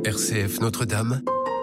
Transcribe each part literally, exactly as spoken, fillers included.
R C F Notre-Dame,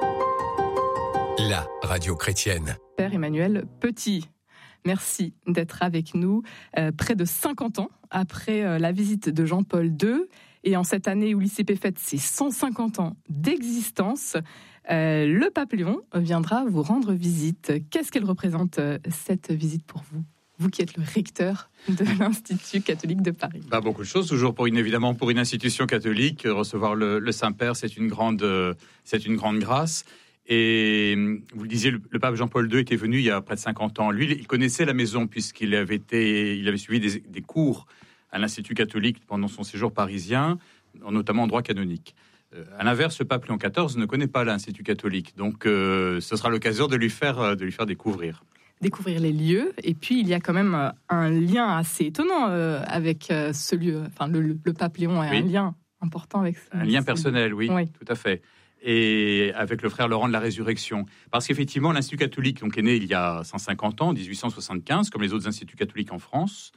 la radio chrétienne. Père Emmanuel Petit, merci d'être avec nous euh, près de cinquante ans après euh, la visite de Jean-Paul deux. Et en cette année où l'I C P fête ses cent cinquante ans d'existence, euh, le pape Léon viendra vous rendre visite. Qu'est-ce qu'elle représente, euh, cette visite pour vous ? Vous qui êtes le recteur de l'Institut catholique de Paris. Bah, beaucoup de choses, toujours pour une, évidemment pour une institution catholique. Recevoir le, le Saint-Père, c'est une, grande, euh, c'est une grande grâce. Et vous le disiez, le, le pape Jean-Paul deux était venu il y a près de cinquante ans. Lui, il connaissait la maison puisqu'il avait, été, il avait suivi des, des cours à l'Institut catholique pendant son séjour parisien, notamment en droit canonique. Euh, à l'inverse, le pape Léon quatorze ne connaît pas l'Institut catholique. Donc, euh, ce sera l'occasion de lui faire, de lui faire découvrir. Découvrir les lieux, et puis il y a quand même un lien assez étonnant euh, avec euh, ce lieu. Enfin, le, le pape Léon a oui. un lien important avec ce Un lien personnel, oui, oui, tout à fait. Et avec le frère Laurent de la Résurrection. Parce qu'effectivement, l'Institut catholique donc, est né il y a cent cinquante ans, dix-huit cent soixante-quinze, comme les autres instituts catholiques en France,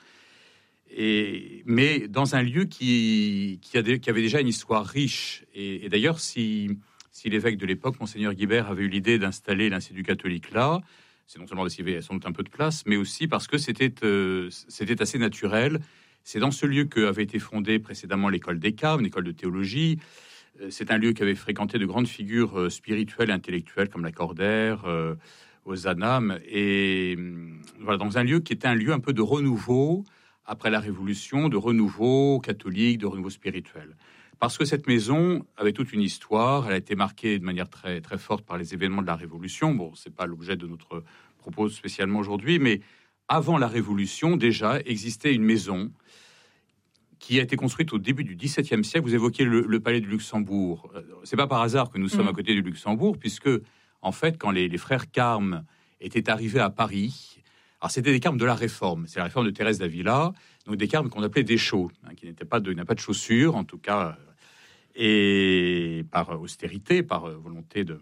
et, mais dans un lieu qui, qui, a des, qui avait déjà une histoire riche. Et, et d'ailleurs, si, si l'évêque de l'époque, Monseigneur Guibert, avait eu l'idée d'installer l'Institut catholique là, c'est non seulement parce qu'il y avait sans doute un peu de place, mais aussi parce que c'était, euh, c'était assez naturel. C'est dans ce lieu qu'avait été fondée précédemment l'école des Carmes, l'école de théologie. C'est un lieu qui avait fréquenté de grandes figures euh, spirituelles et intellectuelles comme Lacordaire, euh, Ozanam. Et euh, voilà, dans un lieu qui était un lieu un peu de renouveau après la Révolution, de renouveau catholique, de renouveau spirituel. Parce que cette maison avait toute une histoire, elle a été marquée de manière très, très forte par les événements de la Révolution. Bon, c'est pas l'objet de notre propos spécialement aujourd'hui, mais avant la Révolution, déjà, existait une maison qui a été construite au début du dix-septième siècle. Vous évoquiez le, le palais du Luxembourg. C'est pas par hasard que nous sommes mmh. à côté du Luxembourg, puisque, en fait, quand les, les frères Carmes étaient arrivés à Paris, alors c'était des Carmes de la Réforme, c'est la Réforme de Thérèse d'Avila, donc des Carmes qu'on appelait des chauds, hein, qui n'étaient pas de, n'a pas de chaussures, en tout cas, et par austérité, par volonté de,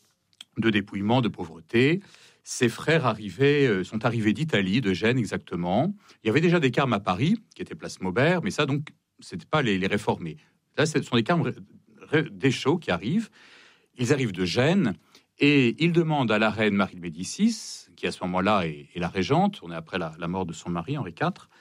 de dépouillement, de pauvreté. Ces frères arrivaient, sont arrivés d'Italie, de Gênes exactement. Il y avait déjà des Carmes à Paris, qui étaient place Maubert, mais ça, donc, c'était pas les, les réformés. Là, ce sont des Carmes des chauds qui arrivent. Ils arrivent de Gênes et ils demandent à la reine Marie de Médicis, qui à ce moment-là est, est la régente, on est après la, la mort de son mari, Henri quatre,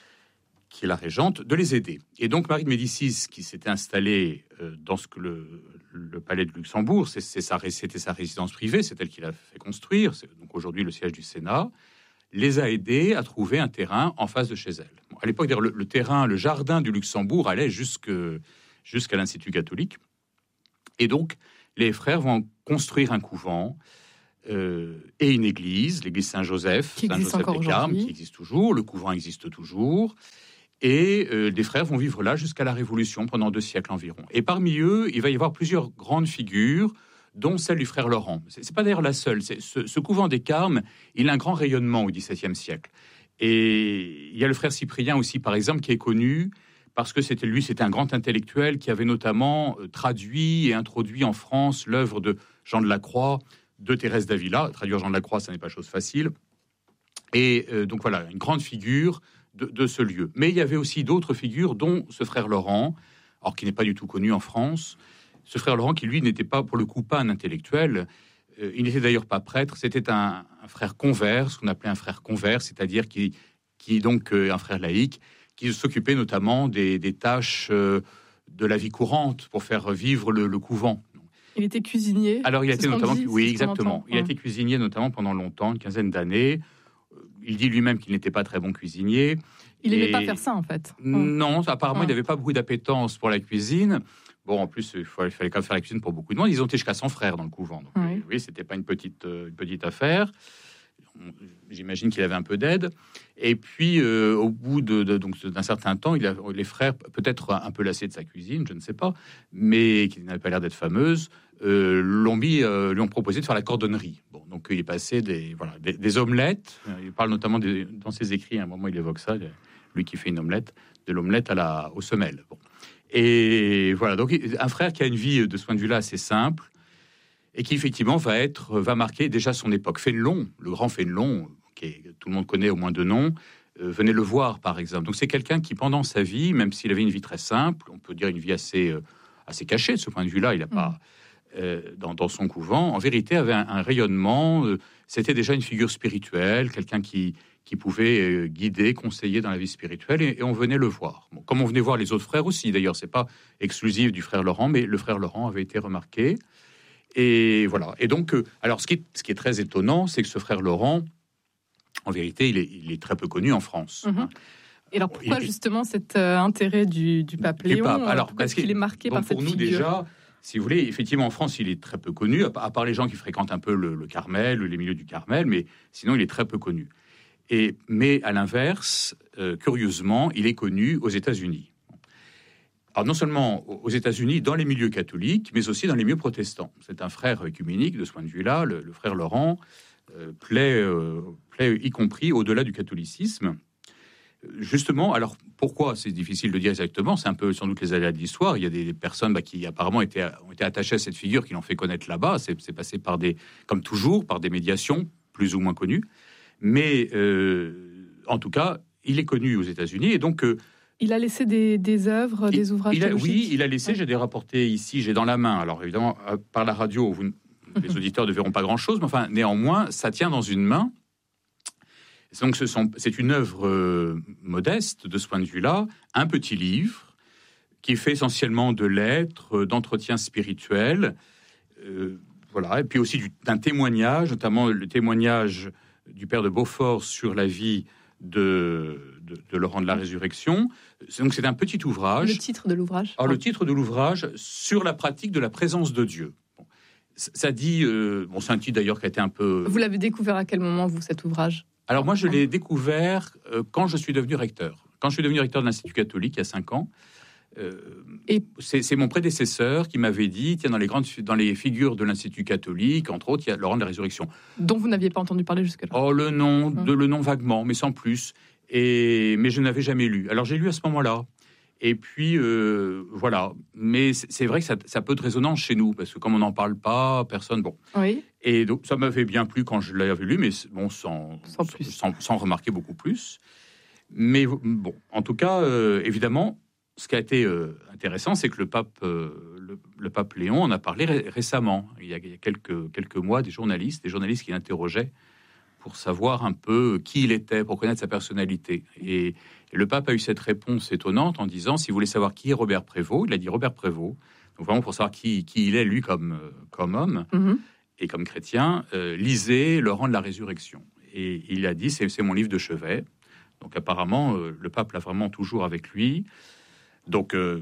qui est la régente, de les aider. Et donc, Marie de Médicis, qui s'était installée euh, dans ce que le, le palais de Luxembourg, c'est, c'est sa, c'était sa résidence privée, c'est elle qui l'a fait construire, c'est donc aujourd'hui le siège du Sénat, les a aidés à trouver un terrain en face de chez elle. Bon, à l'époque, le, le terrain, le jardin du Luxembourg allait jusque, jusqu'à l'Institut catholique. Et donc, les frères vont construire un couvent euh, et une église, l'église Saint-Joseph, qui existe Saint-Joseph encore des Carmes, aujourd'hui. qui existe toujours, le couvent existe toujours. Et euh, les frères vont vivre là jusqu'à la Révolution, pendant deux siècles environ. Et parmi eux, il va y avoir plusieurs grandes figures, dont celle du frère Laurent. C'est, c'est pas d'ailleurs la seule. C'est, ce, ce couvent des Carmes, il a un grand rayonnement au dix-septième siècle. Et il y a le frère Cyprien aussi, par exemple, qui est connu parce que c'était lui, c'était un grand intellectuel qui avait notamment euh, traduit et introduit en France l'œuvre de Jean de la Croix, de Thérèse d'Avila. Traduire Jean de la Croix, ça n'est pas chose facile. Et euh, donc voilà, une grande figure de, de ce lieu. Mais il y avait aussi d'autres figures, dont ce frère Laurent, alors qui n'est pas du tout connu en France. Ce frère Laurent, qui lui n'était pas, pour le coup, pas un intellectuel. Euh, il n'était d'ailleurs pas prêtre. C'était un, un frère convers, ce qu'on appelait un frère convers, c'est-à-dire qui, qui donc euh, un frère laïque, qui s'occupait notamment des, des tâches euh, de la vie courante pour faire vivre le, le couvent. Il était cuisinier. Alors il a été notamment, dit, oui, exactement. Il a ouais. été cuisinier notamment pendant longtemps, une quinzaine d'années. Il dit lui-même qu'il n'était pas très bon cuisinier. Il n'aimait pas faire ça, en fait. Non, apparemment, ouais. il n'avait pas beaucoup d'appétence pour la cuisine. Bon, en plus, il fallait, il fallait quand même faire la cuisine pour beaucoup de monde. Ils ont été jusqu'à cent frères dans le couvent. Donc, oui, oui, c'était pas une petite, une petite affaire. J'imagine qu'il avait un peu d'aide. Et puis, euh, au bout de, de, donc, d'un certain temps, il a, les frères, peut-être un peu lassés de sa cuisine, je ne sais pas, mais qui n'avait pas l'air d'être fameuse, euh, l'ont mis, euh, lui ont proposé de faire la cordonnerie. Bon, donc il est passé des, voilà, des, des omelettes. Il parle notamment des, dans ses écrits, à un moment il évoque ça, lui qui fait une omelette, de l'omelette à la, aux semelles. Bon. Et voilà, donc un frère qui a une vie de ce point de vue-là assez simple, et qui effectivement va être, va marquer déjà son époque. Fénelon, le grand Fénelon, qui est, tout le monde connaît au moins de nom, euh, venez le voir par exemple. Donc c'est quelqu'un qui pendant sa vie, même s'il avait une vie très simple, on peut dire une vie assez, euh, assez caché de ce point de vue-là. Il n'a pas... Mmh. Euh, dans, dans son couvent, en vérité, avait un, un rayonnement. Euh, c'était déjà une figure spirituelle, quelqu'un qui, qui pouvait euh, guider, conseiller dans la vie spirituelle, et, et on venait le voir. Bon, comme on venait voir les autres frères aussi, d'ailleurs, c'est pas exclusif du frère Laurent, mais le frère Laurent avait été remarqué. Et voilà. Et donc, euh, alors, ce qui, est, ce qui est très étonnant, c'est que ce frère Laurent, en vérité, il est, il est très peu connu en France. Mmh. Hein. Et alors, pourquoi il, justement cet euh, intérêt du, du pape Léon, du pape. Alors, parce qu'il est marqué par cette figure. Pour nous, déjà... Si vous voulez, effectivement, en France, il est très peu connu, à part les gens qui fréquentent un peu le, le Carmel, les milieux du Carmel, mais sinon, il est très peu connu. Et, mais à l'inverse, euh, curieusement, il est connu aux États-Unis. Alors, non seulement aux États-Unis, dans les milieux catholiques, mais aussi dans les milieux protestants. C'est un frère œcuménique de ce point de vue-là, le, le frère Laurent, euh, plaît, euh, plaît y compris au-delà du catholicisme. Justement, alors pourquoi c'est difficile de dire exactement, c'est un peu sans doute les aléas de l'histoire. Il y a des personnes bah, qui apparemment étaient, ont été attachées à cette figure, qui l'ont fait connaître là-bas. C'est, c'est passé par des, comme toujours, par des médiations plus ou moins connues. Mais euh, en tout cas, il est connu aux États-Unis et donc. Euh, il a laissé des, des œuvres, il, des ouvrages il a, théologiques. Oui, il a laissé. J'ai des rapportés ici, j'ai dans la main. Alors évidemment, par la radio, vous, les auditeurs ne verront pas grand-chose, mais enfin, néanmoins, ça tient dans une main. Donc, ce sont, c'est une œuvre euh, modeste de ce point de vue-là, un petit livre qui fait essentiellement de lettres, euh, d'entretien spirituel, euh, voilà, et puis aussi du, d'un témoignage, notamment le témoignage du père de Beaufort sur la vie de, de, de Laurent de la Résurrection. Donc, c'est un petit ouvrage. Le titre de l'ouvrage. Alors, le titre de l'ouvrage sur la pratique de la présence de Dieu. Bon, ça dit, euh, bon, c'est un titre d'ailleurs qui a été un peu. Vous l'avez découvert à quel moment, vous, cet ouvrage ? Alors moi, je l'ai découvert euh, quand je suis devenu recteur. Quand je suis devenu recteur de l'Institut catholique, il y a cinq ans, euh, et c'est, c'est mon prédécesseur qui m'avait dit, tiens, dans les, grandes, dans les figures de l'Institut catholique, entre autres, il y a Laurent de la Résurrection. Dont vous n'aviez pas entendu parler jusque-là. Oh, le nom, hum. de, le nom vaguement, mais sans plus. Et, mais je n'avais jamais lu. Alors j'ai lu à ce moment-là. Et puis, euh, voilà. Mais c'est, c'est vrai que ça, ça a peu de résonance chez nous, parce que comme on n'en parle pas, personne... Bon. Oui. Et donc, ça m'avait bien plu quand je l'avais lu, mais bon, sans, sans, plus. sans, sans remarquer beaucoup plus. Mais bon, en tout cas, euh, évidemment, ce qui a été euh, intéressant, c'est que le pape, euh, le, le pape Léon en a parlé ré- récemment. Il y a, il y a quelques, quelques mois, des journalistes, des journalistes qui l'interrogeaient pour savoir un peu qui il était, pour connaître sa personnalité. Et, et le pape a eu cette réponse étonnante en disant, si vous voulez savoir qui est Robert Prévost, il a dit Robert Prévost, donc vraiment pour savoir qui, qui il est, lui, comme, comme homme, mm-hmm. et comme chrétien, euh, lisez Laurent de la Résurrection. Et il a dit, c'est, c'est mon livre de chevet. Donc apparemment, euh, le pape l'a vraiment toujours avec lui. Donc euh,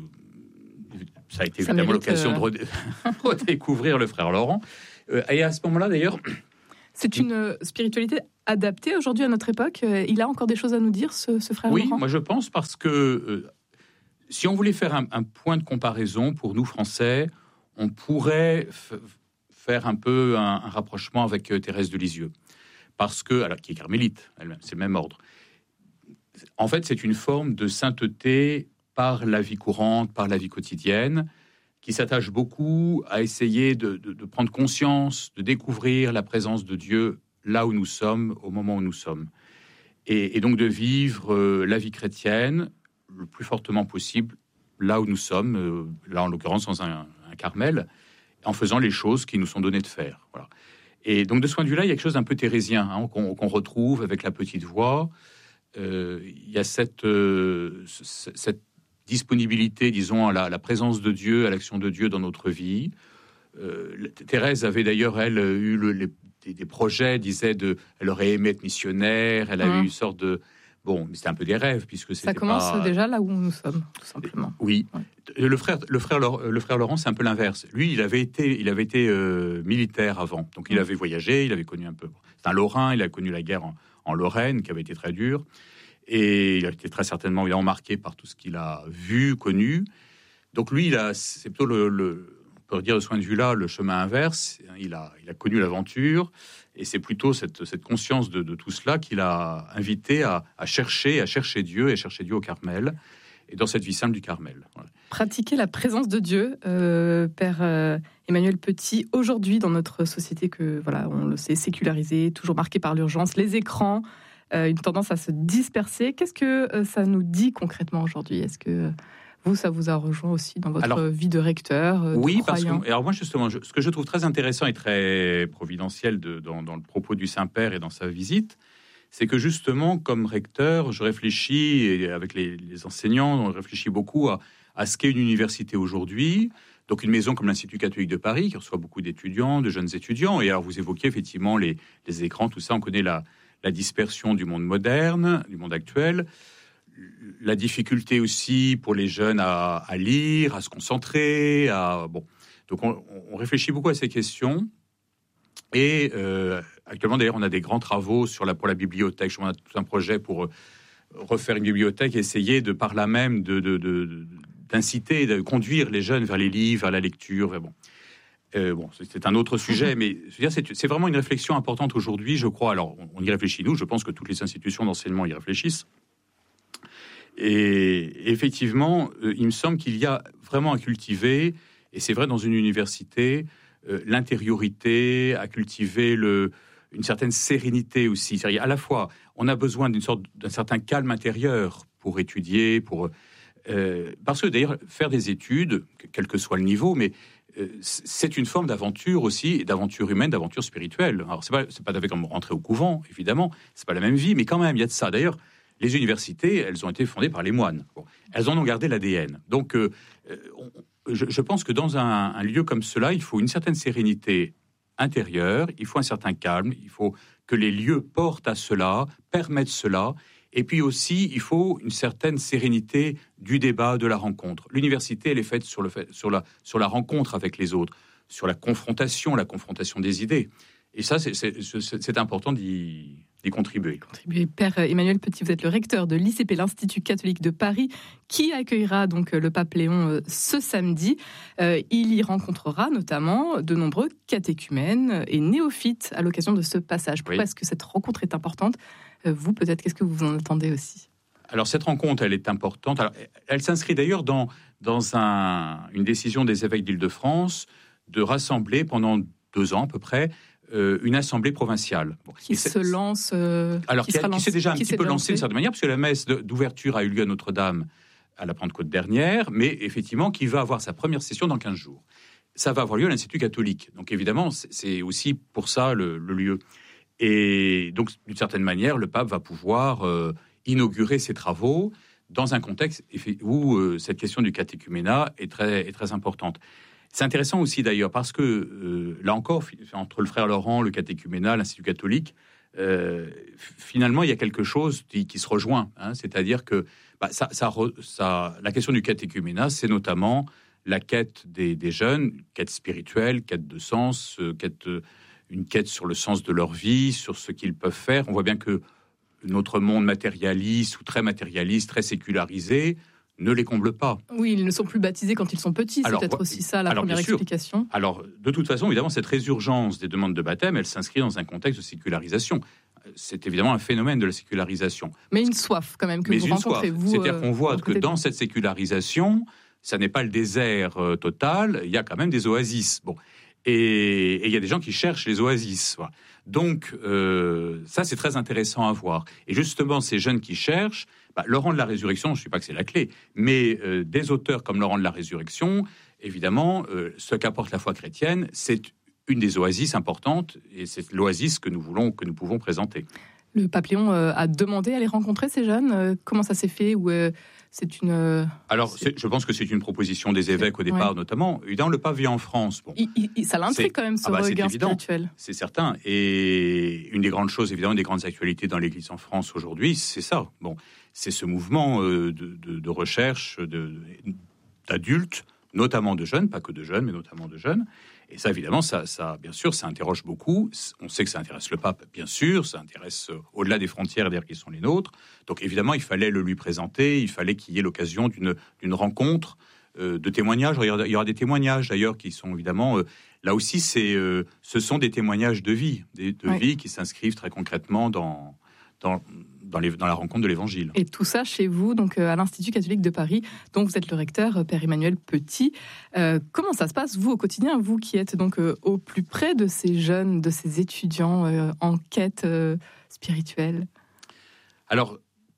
ça a été ça évidemment mérite, l'occasion euh... de redécouvrir le frère Laurent. Euh, et à ce moment-là, d'ailleurs... C'est une spiritualité adaptée aujourd'hui à notre époque. Il a encore des choses à nous dire, ce, ce frère oui, Laurent ? Oui, moi je pense, parce que euh, si on voulait faire un, un point de comparaison pour nous Français, on pourrait f- faire un peu un, un rapprochement avec euh, Thérèse de Lisieux, parce que, alors, qui est carmélite, elle-même, c'est le même ordre. En fait, c'est une forme de sainteté par la vie courante, par la vie quotidienne, qui s'attache beaucoup à essayer de, de, de prendre conscience, de découvrir la présence de Dieu là où nous sommes, au moment où nous sommes. Et, et donc de vivre euh, la vie chrétienne le plus fortement possible là où nous sommes, euh, là en l'occurrence dans un, un Carmel, en faisant les choses qui nous sont données de faire. Voilà. Et donc de ce point de vue-là, il y a quelque chose d'un peu thérésien, hein, qu'on, qu'on retrouve avec la petite voix. Euh, il y a cette, euh, cette disponibilité, disons, à la, à la présence de Dieu, à l'action de Dieu dans notre vie. Euh, Thérèse avait d'ailleurs, elle, eu le, les, des, des projets, disait, de, elle aurait aimé être missionnaire, elle avait mmh. eu une sorte de... Bon, mais c'était un peu des rêves, puisque c'était Ça commence pas... déjà là où nous sommes, tout simplement. Oui. Ouais. Le frère, le, frère, le frère Laurent, c'est un peu l'inverse. Lui, il avait été, il avait été euh, militaire avant, donc il mmh. avait voyagé, il avait connu un peu... C'est un Lorrain, il a connu la guerre en, en Lorraine, qui avait été très dure. Et il a été très certainement évidemment marqué par tout ce qu'il a vu, connu. Donc lui, il a, c'est plutôt le, le, on peut dire de ce point de vue-là, le chemin inverse. Il a, il a connu l'aventure, et c'est plutôt cette, cette conscience de, de tout cela qu'il a invité à, à chercher, à chercher Dieu, et à chercher Dieu au Carmel, et dans cette vie simple du Carmel. Voilà. Pratiquer la présence de Dieu, euh, Père euh, Emmanuel Petit, aujourd'hui dans notre société que, voilà, on le sait, sécularisée, toujours marquée par l'urgence, les écrans, Euh, une tendance à se disperser. Qu'est-ce que euh, ça nous dit concrètement aujourd'hui ? Est-ce que Vous, ça vous a rejoint aussi dans votre alors, vie de recteur, de oui, croyant. parce que alors moi justement, je, ce que je trouve très intéressant et très providentiel de, dans, dans le propos du Saint-Père et dans sa visite, c'est que justement, comme recteur, je réfléchis, et avec les, les enseignants, on réfléchit beaucoup à, à ce qu'est une université aujourd'hui. Donc une maison comme l'Institut catholique de Paris, qui reçoit beaucoup d'étudiants, de jeunes étudiants. Et alors vous évoquiez effectivement les, les écrans, tout ça, on connaît la, la dispersion du monde moderne, du monde actuel, la difficulté aussi pour les jeunes à, à lire, à se concentrer. À, bon. Donc on, on réfléchit beaucoup à ces questions. Et euh, actuellement, d'ailleurs, on a des grands travaux sur la, pour la bibliothèque. On a tout un projet pour refaire une bibliothèque, essayer de par là même de... de, de, de d'inciter, de conduire les jeunes vers les livres, vers la lecture. Bon, euh, bon c'est un autre sujet, mais je veux dire, c'est, c'est vraiment une réflexion importante aujourd'hui, je crois. Alors, on, on y réfléchit, nous, je pense que toutes les institutions d'enseignement y réfléchissent. Et effectivement, euh, il me semble qu'il y a vraiment à cultiver, et c'est vrai dans une université, euh, l'intériorité, à cultiver le, une certaine sérénité aussi. C'est-à-dire, à la fois, on a besoin d'une sorte, d'un certain calme intérieur pour étudier, pour... Euh, parce que d'ailleurs, faire des études, quel que soit le niveau, mais euh, c'est une forme d'aventure aussi, d'aventure humaine, d'aventure spirituelle. Alors, c'est pas, c'est pas comme rentrer au couvent, évidemment, c'est pas la même vie, mais quand même, il y a de ça. D'ailleurs, les universités, elles ont été fondées par les moines. Bon, elles en ont gardé l'A D N. Donc, euh, on, je, je pense que dans un, un lieu comme cela, il faut une certaine sérénité intérieure, il faut un certain calme, il faut que les lieux portent à cela, permettent cela. Et puis aussi, il faut une certaine sérénité du débat, de la rencontre. L'université, elle est faite sur, le fait, sur, la, sur la rencontre avec les autres, sur la confrontation, la confrontation des idées. Et ça, c'est, c'est, c'est, c'est important d'y, d'y contribuer. contribuer. Père Emmanuel Petit, vous êtes le recteur de l'I C P, l'Institut catholique de Paris, qui accueillera donc le pape Léon ce samedi. Euh, il y rencontrera notamment de nombreux catéchumènes et néophytes à l'occasion de ce passage. Pourquoi oui. est-ce que cette rencontre est importante ? Vous, peut-être, qu'est-ce que vous en attendez aussi ? Alors, cette rencontre, elle est importante. Alors, elle s'inscrit d'ailleurs dans, dans un, une décision des évêques d'Île-de-France de rassembler pendant deux ans à peu près euh, une assemblée provinciale. Bon, qui se lance... Euh, alors, qui, qui, qui s'est déjà un qui petit peu lancée d'une certaine manière, parce que la messe de, d'ouverture a eu lieu à Notre-Dame à la Pentecôte dernière, mais effectivement, qui va avoir sa première session dans quinze jours. Ça va avoir lieu à l'Institut catholique. Donc, évidemment, c'est, c'est aussi pour ça le, le lieu. Et donc, d'une certaine manière, le pape va pouvoir euh, inaugurer ses travaux dans un contexte où euh, cette question du catéchuménat est très, est très importante. C'est intéressant aussi d'ailleurs parce que, euh, là encore, entre le frère Laurent, le catéchuménat, l'Institut catholique, euh, finalement, il y a quelque chose qui, qui se rejoint. Hein, c'est-à-dire que bah, ça, ça, ça, la question du catéchuménat, c'est notamment la quête des, des jeunes, quête spirituelle, quête de sens, euh, quête... Euh, une quête sur le sens de leur vie, sur ce qu'ils peuvent faire. On voit bien que notre monde matérialiste ou très matérialiste, très sécularisé, ne les comble pas. Oui, ils ne sont plus baptisés quand ils sont petits, c'est alors, peut-être aussi ça la alors, première explication. Alors, de toute façon, évidemment, cette résurgence des demandes de baptême, elle s'inscrit dans un contexte de sécularisation. C'est évidemment un phénomène de la sécularisation. Mais une soif, quand même, que Mais vous une rencontrez, soif. vous... C'est-à-dire qu'on voit que dans de... cette sécularisation, ça n'est pas le désert euh, total, il y a quand même des oasis. Bon. Et il y a des gens qui cherchent les oasis. Voilà. Donc, euh, ça, c'est très intéressant à voir. Et justement, ces jeunes qui cherchent, bah, Laurent de la Résurrection, je ne dis pas que c'est la clé, mais euh, des auteurs comme Laurent de la Résurrection, évidemment, euh, ce qu'apporte la foi chrétienne, c'est une des oasis importantes, et c'est l'oasis que nous voulons, que nous pouvons présenter. Le pape Léon euh, a demandé à les rencontrer, ces jeunes. Euh, comment ça s'est fait ou euh, c'est une. Euh, Alors, c'est... je pense que c'est une proposition des évêques au départ, ouais. notamment. Évidemment, le pape vit en France. Bon, il, il, ça l'intrigue quand même, ce ah bah, regard c'est spirituel. C'est certain. Et une des grandes choses, évidemment, une des grandes actualités dans l'Église en France aujourd'hui, c'est ça. Bon, c'est ce mouvement euh, de, de, de recherche de, d'adultes, notamment de jeunes, pas que de jeunes, mais notamment de jeunes. Et ça, évidemment, ça, ça, bien sûr, ça interroge beaucoup. On sait que ça intéresse le pape, bien sûr. Ça intéresse euh, au-delà des frontières, d'ailleurs, qui sont les nôtres. Donc, évidemment, il fallait le lui présenter. Il fallait qu'il y ait l'occasion d'une, d'une rencontre, euh, de témoignages. Il y, aura, il y aura des témoignages, d'ailleurs, qui sont évidemment... Euh, là aussi, c'est, euh, ce sont des témoignages de vie, des, de oui. vie qui s'inscrivent très concrètement dans... dans Dans, les, dans la rencontre de l'Évangile. Et tout ça chez vous, donc à l'Institut catholique de Paris, dont vous êtes le recteur, Père Emmanuel Petit. Euh, comment ça se passe, vous, au quotidien, vous qui êtes donc euh, au plus près de ces jeunes, de ces étudiants euh, en quête euh, spirituelle ? Alors,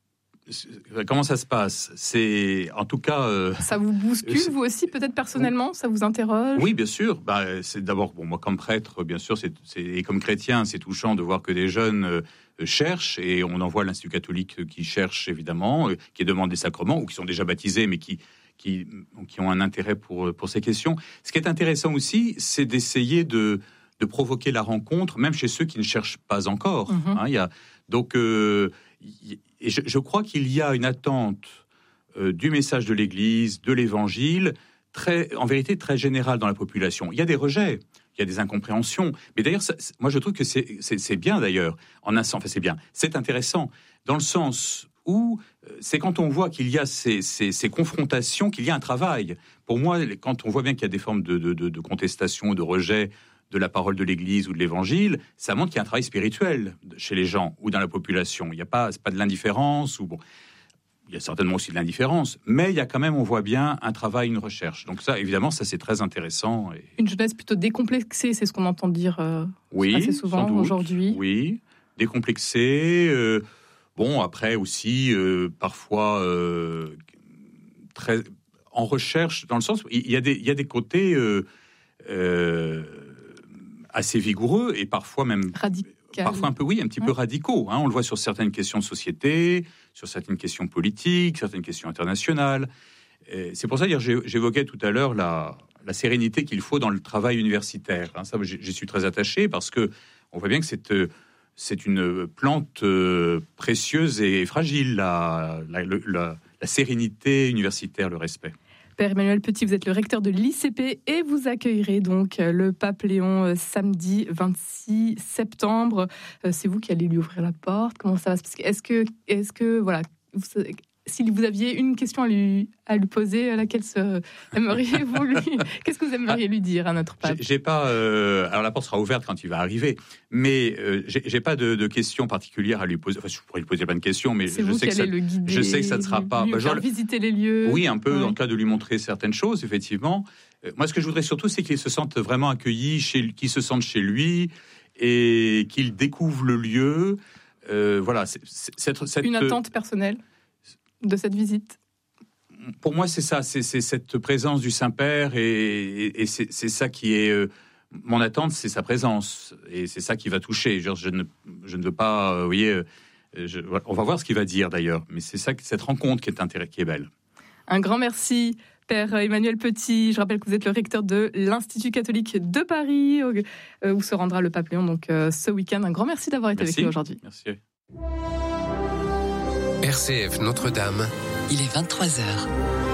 Comment ça se passe ? C'est en tout cas. Euh, ça vous bouscule, vous aussi, peut-être personnellement, ça vous interroge ? Oui, bien sûr. Bah, c'est d'abord, bon, moi, comme prêtre, bien sûr, c'est, c'est, et comme chrétien, c'est touchant de voir que des jeunes euh, cherchent, et on en voit l'Institut catholique qui cherche, évidemment, euh, qui demande des sacrements, ou qui sont déjà baptisés, mais qui, qui, qui ont un intérêt pour, pour ces questions. Ce qui est intéressant aussi, c'est d'essayer de, de provoquer la rencontre, même chez ceux qui ne cherchent pas encore. Mm-hmm. Hein, y a, donc, euh, y, et je, je crois qu'il y a une attente euh, du message de l'Église, de l'Évangile, très, en vérité très générale dans la population. Il y a des rejets, il y a des incompréhensions. Mais d'ailleurs, ça, moi je trouve que c'est, c'est, c'est bien d'ailleurs, en un sens, enfin c'est bien, c'est intéressant, dans le sens où euh, c'est quand on voit qu'il y a ces, ces, ces confrontations, qu'il y a un travail. Pour moi, quand on voit bien qu'il y a des formes de, de, de, de contestation, de rejet de la parole de l'Église ou de l'Évangile, ça montre qu'il y a un travail spirituel chez les gens ou dans la population. Il n'y a pas, c'est pas de l'indifférence, ou bon, il y a certainement aussi de l'indifférence, mais il y a quand même, on voit bien, un travail, une recherche. Donc ça, évidemment, ça c'est très intéressant. Et... Une jeunesse plutôt décomplexée, c'est ce qu'on entend dire euh, oui, assez souvent sans doute, aujourd'hui. Oui, décomplexée. Euh, bon, après aussi, euh, parfois, euh, très en recherche, dans le sens où il y a des, il y a des côtés... Euh, euh, assez vigoureux et parfois même radical. Parfois un peu oui, un petit ouais. peu radicaux. Hein. On le voit sur certaines questions de société, sur certaines questions politiques, certaines questions internationales. Et c'est pour ça que j'évoquais tout à l'heure la, la sérénité qu'il faut dans le travail universitaire. Hein. Ça, j'y suis très attaché parce que on voit bien que c'est c'est une plante précieuse et fragile, la, la, la, la sérénité universitaire, le respect. Père Emmanuel Petit, vous êtes le recteur de l'I C P et vous accueillerez donc le pape Léon samedi vingt-six septembre. C'est vous qui allez lui ouvrir la porte. Comment ça va se passer ? Est-ce que, est-ce que, voilà, vous, si vous aviez une question à lui, à lui poser, à laquelle se, aimeriez-vous lui, qu'est-ce que vous aimeriez lui dire à notre pape ? J'ai, j'ai pas. Euh, alors la porte sera ouverte quand il va arriver, mais euh, j'ai, j'ai pas de, de questions particulières à lui poser. Enfin, je pourrais lui poser plein de questions, mais c'est je vous sais qui que ça, le guider, je sais que ça ne sera pas. Lui bah, genre, visiter les lieux. Oui, un peu oui. dans le cas de lui montrer certaines choses, effectivement. Euh, moi, ce que je voudrais surtout, c'est qu'il se sente vraiment accueilli, chez, qu'il se sente chez lui et qu'il découvre le lieu. Euh, voilà, c'est, c'est, cette, cette, une attente personnelle de cette visite. Pour moi, c'est ça, c'est, c'est cette présence du Saint-Père et, et, et c'est, c'est ça qui est euh, mon attente, c'est sa présence et c'est ça qui va toucher. Je, je, ne, je ne veux pas, euh, vous voyez, euh, je, on va voir ce qu'il va dire d'ailleurs, mais c'est ça, cette rencontre qui est intéressante, qui est belle. Un grand merci, Père Emmanuel Petit. Je rappelle que vous êtes le recteur de l'Institut catholique de Paris, où se rendra le pape Léon donc euh, ce week-end. Un grand merci d'avoir été merci. avec nous aujourd'hui. Merci. R C F Notre-Dame. Il est vingt-trois heures.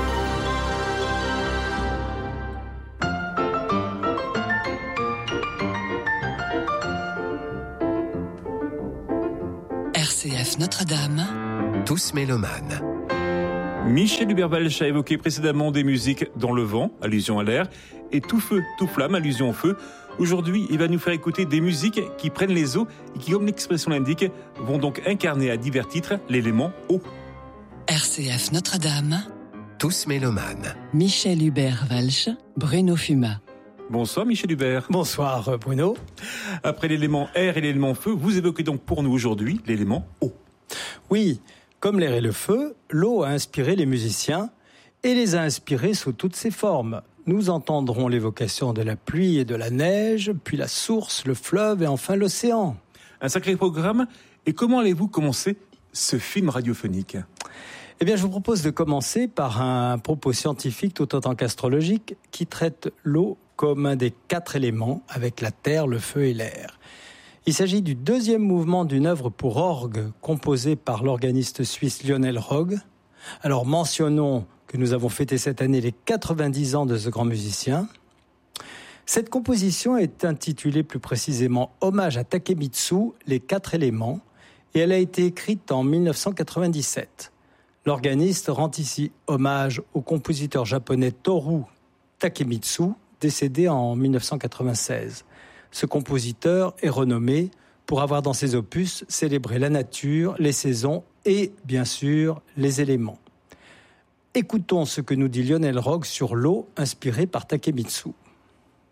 R C F Notre-Dame. Tous mélomanes. Michel Hubert-Walsh a évoqué précédemment des musiques dans le vent, allusion à l'air, et tout feu, tout flamme, allusion au feu. Aujourd'hui, il va nous faire écouter des musiques qui prennent les eaux et qui, comme l'expression l'indique, vont donc incarner à divers titres l'élément eau. R C F Notre-Dame. Tous mélomanes. Michel Hubert-Walsh, Bruno Fuma. Bonsoir Michel Hubert. Bonsoir Bruno. Après l'élément air et l'élément feu, vous évoquez donc pour nous aujourd'hui l'élément eau. Oui, comme l'air et le feu, l'eau a inspiré les musiciens et les a inspirés sous toutes ses formes. Nous entendrons l'évocation de la pluie et de la neige, puis la source, le fleuve et enfin l'océan. Un sacré programme. Et comment allez-vous commencer ce film radiophonique ? Eh bien, je vous propose de commencer par un propos scientifique tout autant qu'astrologique qui traite l'eau comme un des quatre éléments avec la terre, le feu et l'air. Il s'agit du deuxième mouvement d'une œuvre pour orgue composée par l'organiste suisse Lionel Rogge. Alors mentionnons que nous avons fêté cette année les quatre-vingt-dix ans de ce grand musicien. Cette composition est intitulée plus précisément Hommage à Takemitsu, les quatre éléments, et elle a été écrite en dix-neuf cent quatre-vingt-dix-sept. L'organiste rend ici hommage au compositeur japonais Toru Takemitsu, décédé en dix-neuf cent quatre-vingt-seize. Ce compositeur est renommé pour avoir dans ses opus célébré la nature, les saisons et, bien sûr, les éléments. Écoutons ce que nous dit Lionel Rogge sur l'eau inspirée par Takemitsu.